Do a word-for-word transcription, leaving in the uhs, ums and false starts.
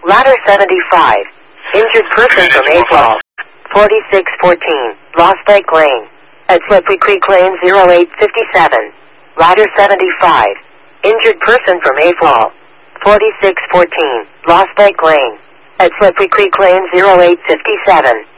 Ladder seventy-five. Injured person from A Fall. forty-six fourteen. Lost Lake Lane. At Slippery Creek Lane zero eight fifty-seven. Ladder seventy-five. Injured person from A Fall. forty-six fourteen. Lost Lake Lane. At Slippery Creek Lane zero eight fifty-seven.